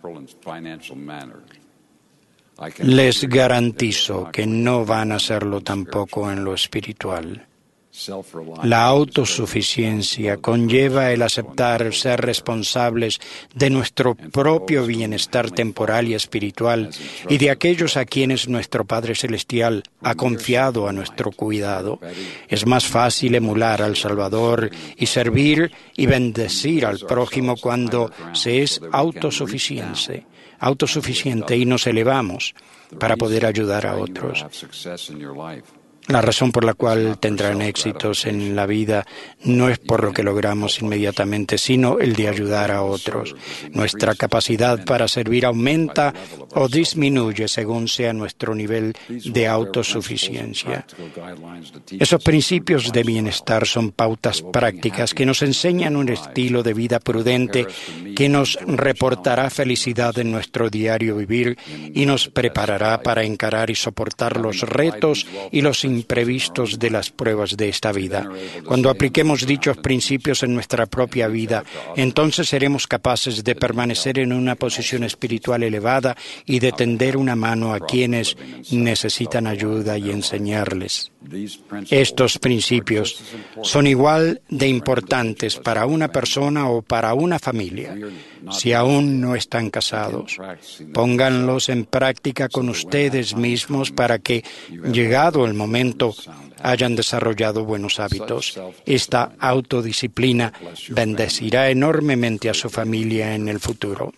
les garantizo que no van a serlo tampoco en lo espiritual. La autosuficiencia conlleva el aceptar ser responsables de nuestro propio bienestar temporal y espiritual y de aquellos a quienes nuestro Padre Celestial ha confiado a nuestro cuidado. Es más fácil emular al Salvador y servir y bendecir al prójimo cuando se es autosuficiente, autosuficiente y nos elevamos para poder ayudar a otros. La razón por la cual tendrán éxitos en la vida no es por lo que logramos inmediatamente, sino el de ayudar a otros. Nuestra capacidad para servir aumenta o disminuye según sea nuestro nivel de autosuficiencia. Esos principios de bienestar son pautas prácticas que nos enseñan un estilo de vida prudente que nos reportará felicidad en nuestro diario vivir y nos preparará para encarar y soportar los retos y los imprevistos de las pruebas de esta vida. Cuando apliquemos dichos principios en nuestra propia vida, entonces seremos capaces de permanecer en una posición espiritual elevada y de tender una mano a quienes necesitan ayuda y enseñarles. Estos principios son igual de importantes para una persona o para una familia. Si aún no están casados, pónganlos en práctica con ustedes mismos para que, llegado el momento, hayan desarrollado buenos hábitos. Esta autodisciplina bendecirá enormemente a su familia en el futuro.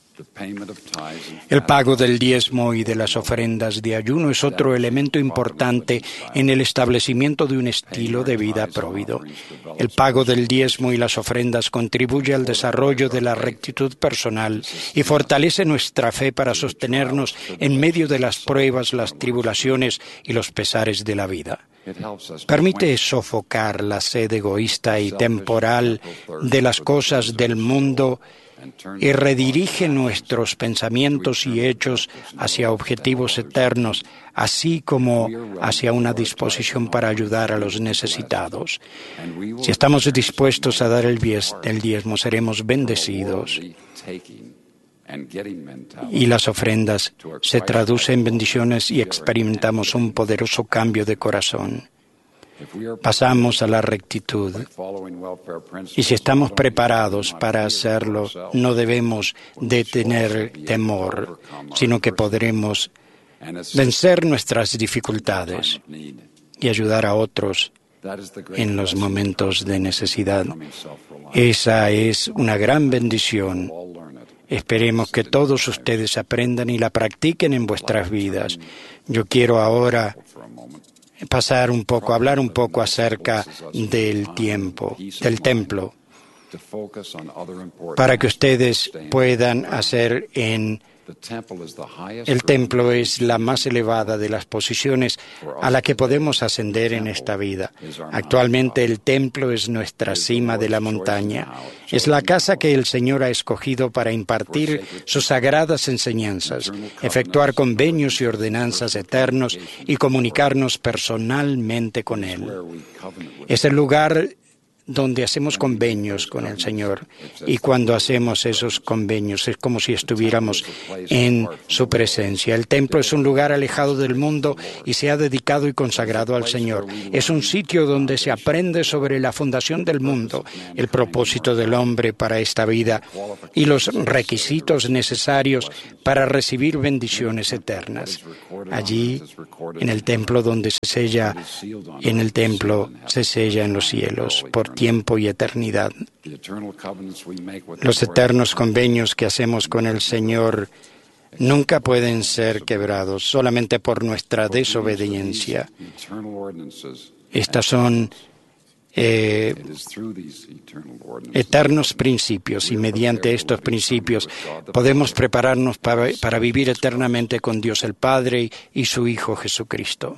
El pago del diezmo y de las ofrendas de ayuno es otro elemento importante en el establecimiento de un estilo de vida próvido. El pago del diezmo y las ofrendas contribuye al desarrollo de la rectitud personal y fortalece nuestra fe para sostenernos en medio de las pruebas, las tribulaciones y los pesares de la vida. Permite sofocar la sed egoísta y temporal de las cosas del mundo y redirige nuestros pensamientos y hechos hacia objetivos eternos, así como hacia una disposición para ayudar a los necesitados. Si estamos dispuestos a dar el diezmo, seremos bendecidos. Y las ofrendas se traducen en bendiciones y experimentamos un poderoso cambio de corazón. pasamos a la rectitud. Y si estamos preparados para hacerlo, no debemos de tener temor, sino que podremos vencer nuestras dificultades y ayudar a otros en los momentos de necesidad. Esa es una gran bendición. Esperemos que todos ustedes aprendan y la practiquen en vuestras vidas. Yo quiero ahora pasar un poco, hablar un poco acerca del tiempo, del templo, para que ustedes puedan hacer en el templo es la más elevada de las posiciones a la que podemos ascender en esta vida. Actualmente el templo es nuestra cima de la montaña. Es la casa que el Señor ha escogido para impartir sus sagradas enseñanzas, efectuar convenios y ordenanzas eternos y comunicarnos personalmente con Él. Es el lugar donde hacemos convenios con el Señor. Y cuando hacemos esos convenios es como si estuviéramos en su presencia. El templo es un lugar alejado del mundo y se ha dedicado y consagrado al Señor. Es un sitio donde se aprende sobre la fundación del mundo, el propósito del hombre para esta vida y los requisitos necesarios para recibir bendiciones eternas. Allí, en el templo donde se sella, en el templo se sella en los cielos por tiempo y eternidad. Los eternos convenios que hacemos con el Señor nunca pueden ser quebrados solamente por nuestra desobediencia. Estas son eh, eternos principios y mediante estos principios podemos prepararnos para, para vivir eternamente con Dios el Padre y su Hijo Jesucristo.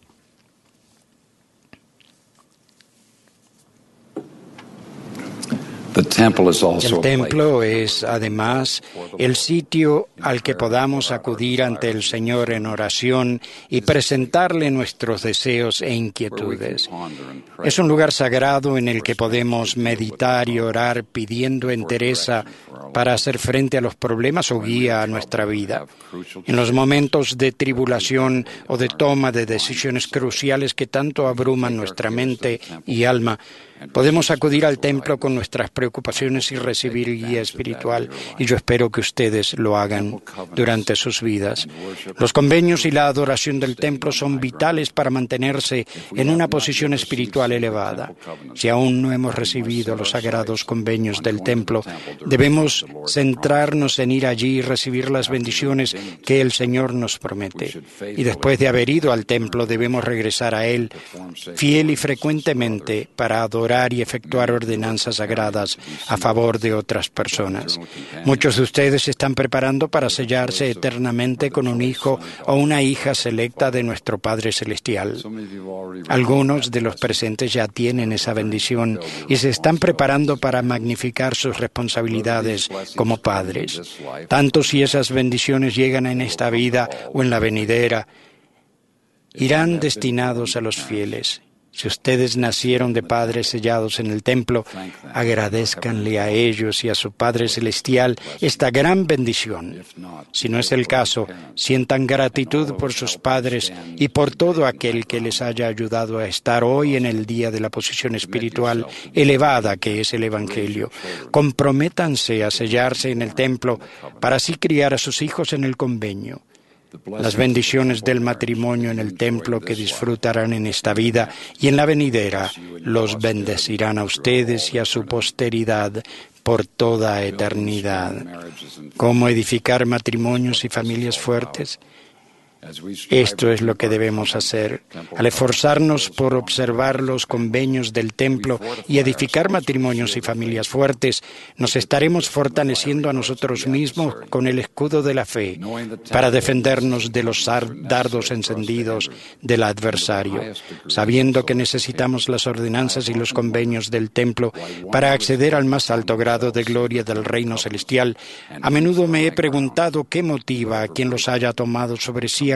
El templo es, además, el sitio al que podamos acudir ante el Señor en oración y presentarle nuestros deseos e inquietudes. Es un lugar sagrado en el que podemos meditar y orar pidiendo entereza para hacer frente a los problemas o guía a nuestra vida. En los momentos de tribulación o de toma de decisiones cruciales que tanto abruman nuestra mente y alma, podemos acudir al templo con nuestras preocupaciones y recibir guía espiritual, y yo espero que ustedes lo hagan durante sus vidas. Los convenios y la adoración del templo son vitales para mantenerse en una posición espiritual elevada. Si aún no hemos recibido los sagrados convenios del templo, debemos centrarnos en ir allí y recibir las bendiciones que el Señor nos promete. Y después de haber ido al templo, debemos regresar a Él fiel y frecuentemente para adorar y efectuar ordenanzas sagradas a favor de otras personas. Muchos de ustedes se están preparando para sellarse eternamente con un hijo o una hija selecta de nuestro Padre Celestial. Algunos de los presentes ya tienen esa bendición y se están preparando para magnificar sus responsabilidades como padres. Tanto si esas bendiciones llegan en esta vida o en la venidera, irán destinados a los fieles. Si ustedes nacieron de padres sellados en el templo, agradézcanle a ellos y a su Padre Celestial esta gran bendición. Si no es el caso, sientan gratitud por sus padres y por todo aquel que les haya ayudado a estar hoy en el día de la posición espiritual elevada que es el Evangelio. Comprométanse a sellarse en el templo para así criar a sus hijos en el convenio. Las bendiciones del matrimonio en el templo que disfrutarán en esta vida y en la venidera los bendecirán a ustedes y a su posteridad por toda eternidad. ¿Cómo edificar matrimonios y familias fuertes? Esto es lo que debemos hacer. Al esforzarnos por observar los convenios del templo y edificar matrimonios y familias fuertes, nos estaremos fortaleciendo a nosotros mismos con el escudo de la fe para defendernos de los dardos encendidos del adversario, sabiendo que necesitamos las ordenanzas y los convenios del templo para acceder al más alto grado de gloria del reino celestial. A menudo me he preguntado qué motiva a quien los haya tomado sobre sí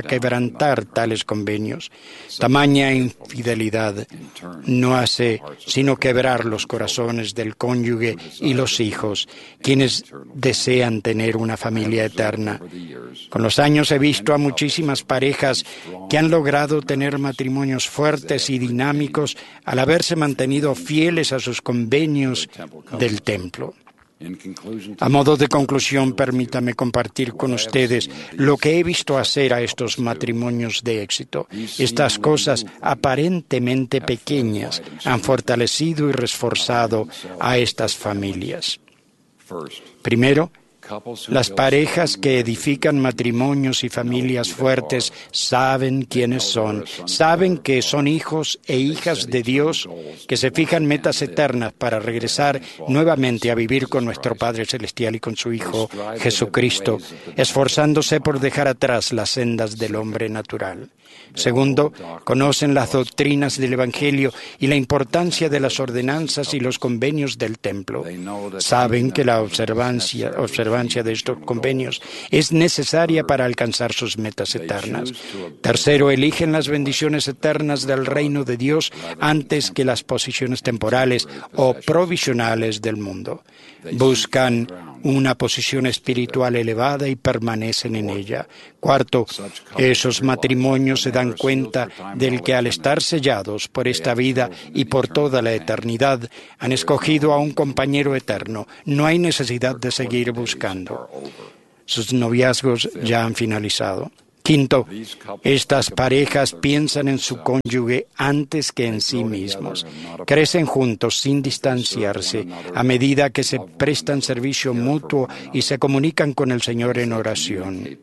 a quebrantar tales convenios. Tamaña infidelidad no hace sino quebrar los corazones del cónyuge y los hijos, quienes desean tener una familia eterna. Con los años he visto a muchísimas parejas que han logrado tener matrimonios fuertes y dinámicos al haberse mantenido fieles a sus convenios del templo. A modo de conclusión, permítame compartir con ustedes lo que he visto hacer a estos matrimonios de éxito. Estas cosas aparentemente pequeñas han fortalecido y reforzado a estas familias. Primero, las parejas que edifican matrimonios y familias fuertes saben quiénes son, saben que son hijos e hijas de Dios, que se fijan metas eternas para regresar nuevamente a vivir con nuestro Padre Celestial y con su Hijo Jesucristo, esforzándose por dejar atrás las sendas del hombre natural. Segundo, conocen las doctrinas del Evangelio y la importancia de las ordenanzas y los convenios del templo. Saben que la observancia, observancia de estos convenios es necesaria para alcanzar sus metas eternas. Tercero, eligen las bendiciones eternas del reino de Dios antes que las posiciones temporales o provisionales del mundo. Buscan una posición espiritual elevada y permanecen en ella. Cuarto, esos matrimonios se dan cuenta del que al estar sellados por esta vida y por toda la eternidad, han escogido a un compañero eterno. No hay necesidad de seguir buscando. Sus noviazgos ya han finalizado. Quinto, estas parejas piensan en su cónyuge antes que en sí mismos. Crecen juntos sin distanciarse a medida que se prestan servicio mutuo y se comunican con el Señor en oración.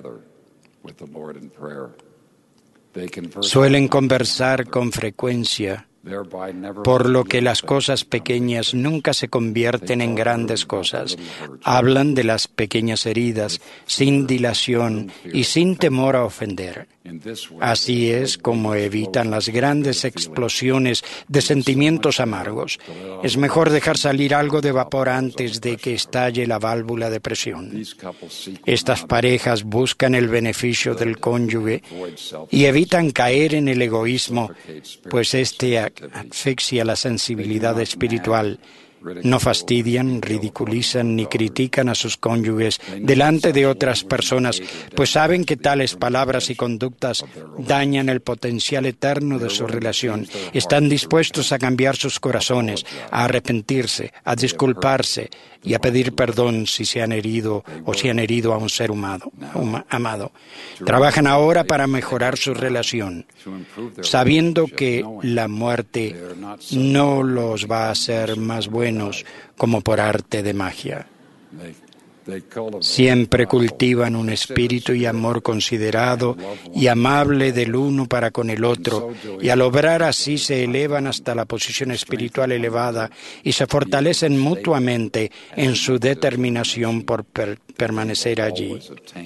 Suelen conversar con frecuencia, por lo que las cosas pequeñas nunca se convierten en grandes cosas. Hablan de las pequeñas heridas, sin dilación y sin temor a ofender. Así es como evitan las grandes explosiones de sentimientos amargos. Es mejor dejar salir algo de vapor antes de que estalle la válvula de presión. Estas parejas buscan el beneficio del cónyuge y evitan caer en el egoísmo, pues este asfixia la sensibilidad espiritual. No fastidian, ridiculizan ni critican a sus cónyuges delante de otras personas, pues saben que tales palabras y conductas dañan el potencial eterno de su relación. Están dispuestos a cambiar sus corazones, a arrepentirse, a disculparse y a pedir perdón si se han herido o si han herido a un ser humano, amado. Trabajan ahora para mejorar su relación, sabiendo que la muerte no los va a hacer más buenos como por arte de magia. Siempre cultivan un espíritu y amor considerado y amable del uno para con el otro, y al obrar así se elevan hasta la posición espiritual elevada y se fortalecen mutuamente en su determinación por per- permanecer allí.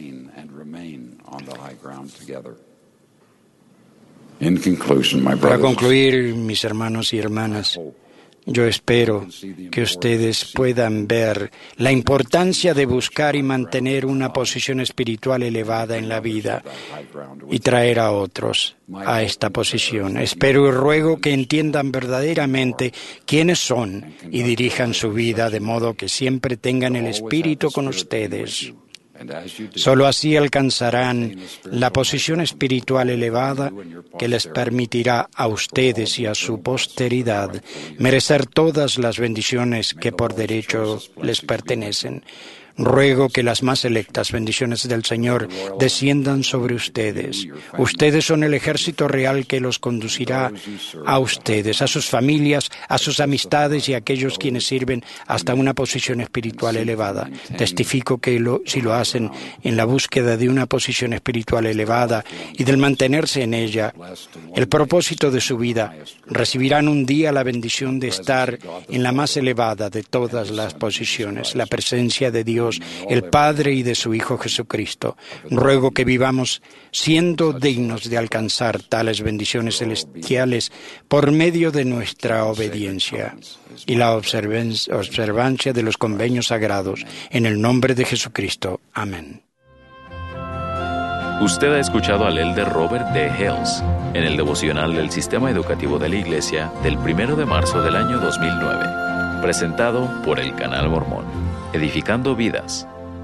Para concluir, mis hermanos y hermanas, yo espero que ustedes puedan ver la importancia de buscar y mantener una posición espiritual elevada en la vida y traer a otros a esta posición. Espero y ruego que entiendan verdaderamente quiénes son y dirijan su vida de modo que siempre tengan el Espíritu con ustedes. Solo así alcanzarán la posición espiritual elevada que les permitirá a ustedes y a su posteridad merecer todas las bendiciones que por derecho les pertenecen. Ruego que las más selectas bendiciones del Señor desciendan sobre ustedes. Ustedes son el ejército real que los conducirá a ustedes, a sus familias, a sus amistades y a aquellos quienes sirven hasta una posición espiritual elevada. Testifico que lo, si lo hacen en la búsqueda de una posición espiritual elevada y del mantenerse en ella, el propósito de su vida, recibirán un día la bendición de estar en la más elevada de todas las posiciones, la presencia de Dios, el Padre y de su Hijo Jesucristo. Ruego que vivamos siendo dignos de alcanzar tales bendiciones celestiales por medio de nuestra obediencia y la observancia de los convenios sagrados. En el nombre de Jesucristo. Amén. Usted ha escuchado al elder Robert D. Hales en el devocional del Sistema Educativo de la Iglesia del primero de marzo del año dos mil nueve, presentado por el Canal Mormón, edificando vidas.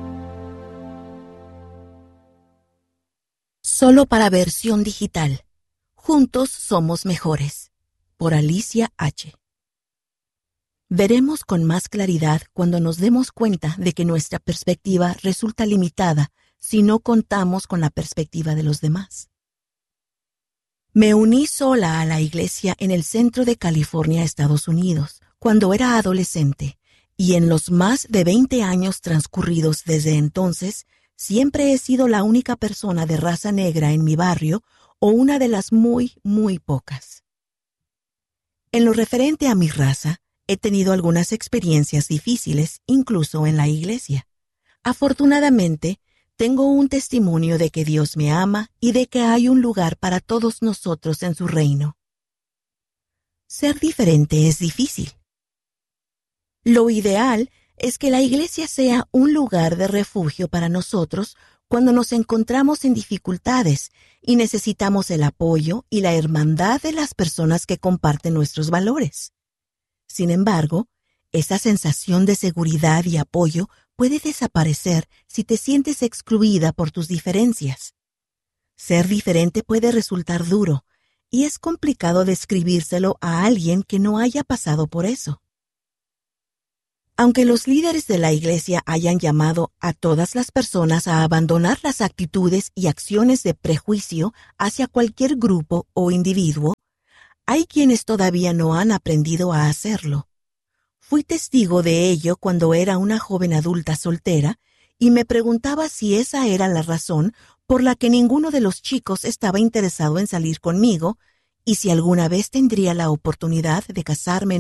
Solo para versión digital. Juntos somos mejores. Por Alicia H. Veremos con más claridad cuando nos demos cuenta de que nuestra perspectiva resulta limitada si no contamos con la perspectiva de los demás. Me uní sola a la iglesia en el centro de California, Estados Unidos, cuando era adolescente, y en los más de veinte años transcurridos desde entonces, siempre he sido la única persona de raza negra en mi barrio o una de las muy, muy pocas. En lo referente a mi raza, he tenido algunas experiencias difíciles, incluso en la iglesia. Afortunadamente, tengo un testimonio de que Dios me ama y de que hay un lugar para todos nosotros en su reino. Ser diferente es difícil. Lo ideal es que la iglesia sea un lugar de refugio para nosotros cuando nos encontramos en dificultades y necesitamos el apoyo y la hermandad de las personas que comparten nuestros valores. Sin embargo, esa sensación de seguridad y apoyo puede desaparecer si te sientes excluida por tus diferencias. Ser diferente puede resultar duro, y es complicado describírselo a alguien que no haya pasado por eso. Aunque los líderes de la iglesia hayan llamado a todas las personas a abandonar las actitudes y acciones de prejuicio hacia cualquier grupo o individuo, hay quienes todavía no han aprendido a hacerlo. Fui testigo de ello cuando era una joven adulta soltera y me preguntaba si esa era la razón por la que ninguno de los chicos estaba interesado en salir conmigo y si alguna vez tendría la oportunidad de casarme